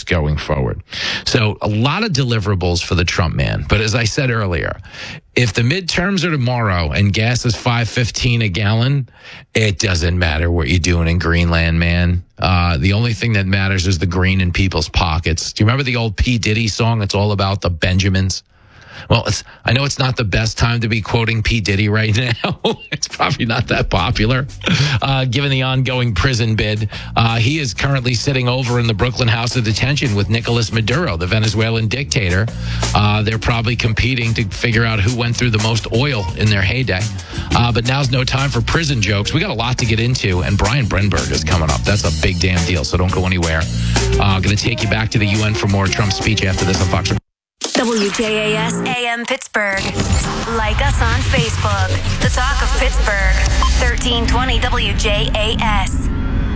this going forward. So a lot of deliverables for the Trump man. But as I said earlier, if the midterms are tomorrow and gas is $5.15 a gallon, it doesn't matter what you're doing in Greenland, man. The only thing that matters is the green in people's pockets. Do you remember the old P. Diddy song? It's all about the Benjamins. Well, I know it's not the best time to be quoting P. Diddy right now. It's probably not that popular, given the ongoing prison bid. He is currently sitting over in the Brooklyn House of Detention with Nicolas Maduro, the Venezuelan dictator. They're probably competing to figure out who went through the most oil in their heyday. But now's no time for prison jokes. We got a lot to get into, and Brian Brenberg is coming up. That's a big damn deal, so don't go anywhere. Going to take you back to the UN for more Trump speech after this on Fox. WJAS AM Pittsburgh. Like us on Facebook. The Talk of Pittsburgh. 1320 WJAS.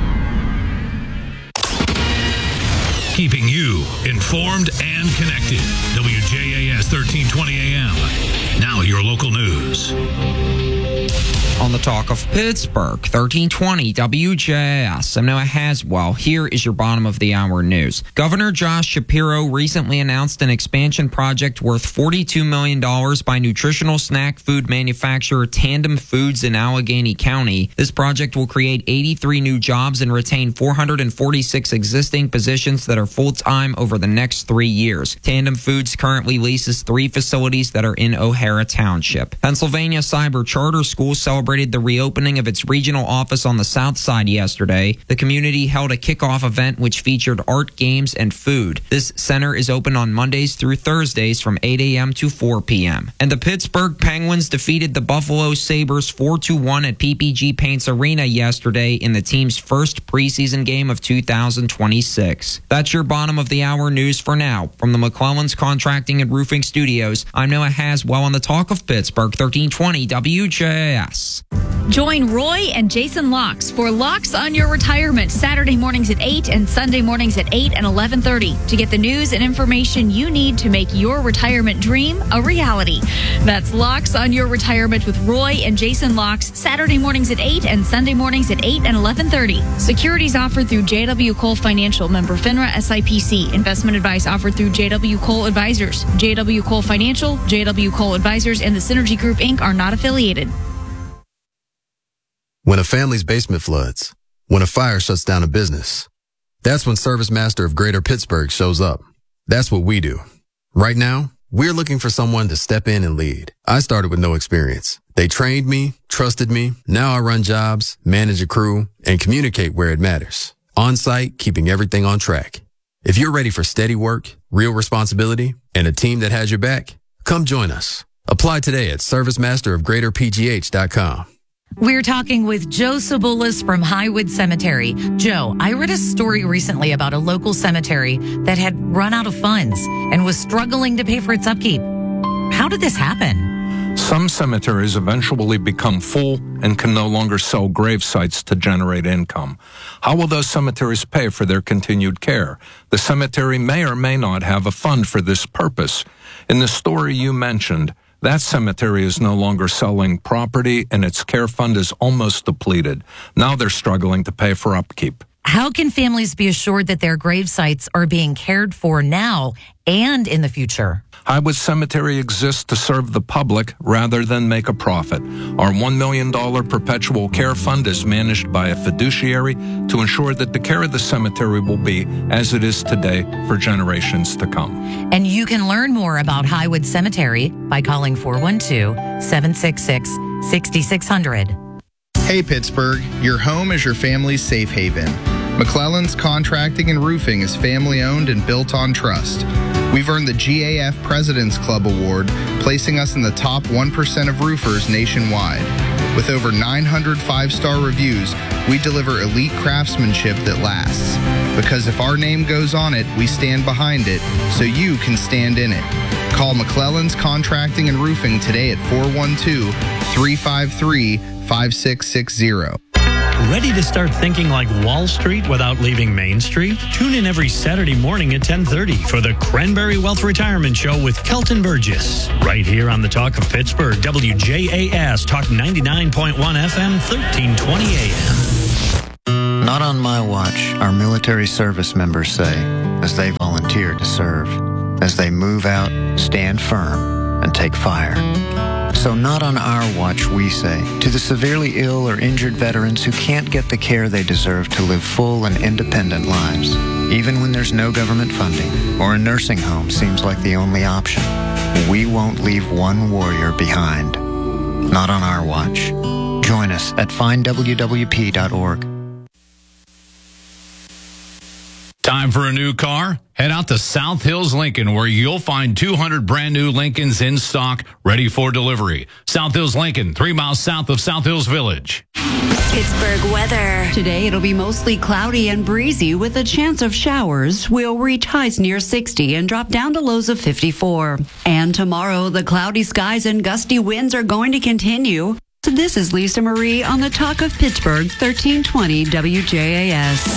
Keeping you informed and connected. WJAS 1320 AM. Now your local news. On the Talk of Pittsburgh, 1320 WJAS. I'm Noah Haswell. Here is your bottom of the hour news. Governor Josh Shapiro recently announced an expansion project worth $42 million by nutritional snack food manufacturer Tandem Foods in Allegheny County. This project will create 83 new jobs and retain 446 existing positions that are full-time over the next 3 years. Tandem Foods currently leases 3 facilities that are in O'Hara Township. Pennsylvania Cyber Charter School celebrated the reopening of its regional office on the south side yesterday. The community held a kickoff event which featured art, games, and food. This center is open on Mondays through Thursdays from 8 a.m. to 4 p.m. And the Pittsburgh Penguins defeated the Buffalo Sabres 4-1 at PPG Paints Arena yesterday in the team's first preseason game of 2026. That's your bottom of the hour news for now. From the McClellan's Contracting and Roofing Studios, I'm Noah Haswell on the Talk of Pittsburgh, 1320 WJAS. Join Roy and Jason Locks for Locks on Your Retirement, Saturday mornings at 8 and Sunday mornings at 8 and 11:30 to get the news and information you need to make your retirement dream a reality. That's Locks on Your Retirement with Roy and Jason Locks, Saturday mornings at 8 and Sunday mornings at 8 and 11:30. Securities offered through JW Cole Financial, member FINRA SIPC. Investment advice offered through JW Cole Advisors. JW Cole Financial, JW Cole Advisors, and the Synergy Group, Inc. are not affiliated. When a family's basement floods, when a fire shuts down a business, that's when Service Master of Greater Pittsburgh shows up. That's what we do. Right now, we're looking for someone to step in and lead. I started with no experience. They trained me, trusted me. Now I run jobs, manage a crew, and communicate where it matters. On site, keeping everything on track. If you're ready for steady work, real responsibility, and a team that has your back, come join us. Apply today at servicemasterofgreaterpgh.com. We're talking with Joe Sabulis from Highwood Cemetery. Joe, I read a story recently about a local cemetery that had run out of funds and was struggling to pay for its upkeep. How did this happen? Some cemeteries eventually become full and can no longer sell grave sites to generate income. How will those cemeteries pay for their continued care? The cemetery may or may not have a fund for this purpose. In the story you mentioned, that cemetery is no longer selling property and its care fund is almost depleted. Now they're struggling to pay for upkeep. How can families be assured that their grave sites are being cared for now and in the future? Highwood Cemetery exists to serve the public rather than make a profit. Our $1 million perpetual care fund is managed by a fiduciary to ensure that the care of the cemetery will be as it is today for generations to come. And you can learn more about Highwood Cemetery by calling 412-766-6600. Hey Pittsburgh, your home is your family's safe haven. McClellan's Contracting and Roofing is family owned and built on trust. We've earned the GAF President's Club Award, placing us in the top 1% of roofers nationwide. With over 900 5-star reviews, we deliver elite craftsmanship that lasts. Because if our name goes on it, we stand behind it, so you can stand in it. Call McClellan's Contracting and Roofing today at 412-353-5660. Ready to start thinking like Wall Street without leaving Main Street? Tune in every Saturday morning at 10:30 for the Cranberry Wealth Retirement Show with Kelton Burgess. Right here on the Talk of Pittsburgh, WJAS Talk 99.1 FM, 1320 AM. Not on my watch, our military service members say, as they volunteer to serve. As they move out, stand firm, and take fire. So not on our watch, we say, to the severely ill or injured veterans who can't get the care they deserve to live full and independent lives, even when there's no government funding or a nursing home seems like the only option. We won't leave one warrior behind. Not on our watch. Join us at findwwp.org. Time for a new car? Head out to South Hills Lincoln, where you'll find 200 brand new Lincolns in stock, ready for delivery. South Hills Lincoln, 3 miles south of South Hills Village. Pittsburgh weather. Today it'll be mostly cloudy and breezy with a chance of showers. We'll reach highs near 60 and drop down to lows of 54. And tomorrow, the cloudy skies and gusty winds are going to continue. So this is Lisa Marie on the Talk of Pittsburgh, 1320 WJAS.